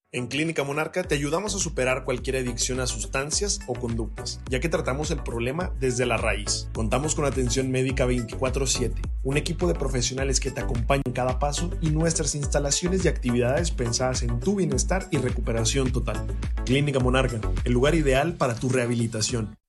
En Clínica Monarca te ayudamos a superar cualquier adicción a sustancias o conductas, ya que tratamos el problema desde la raíz. Contamos con atención médica 24/7, un equipo de profesionales que te acompañan en cada paso y nuestras instalaciones y actividades pensadas en tu bienestar y recuperación total. Clínica Monarca, el lugar ideal para tu rehabilitación.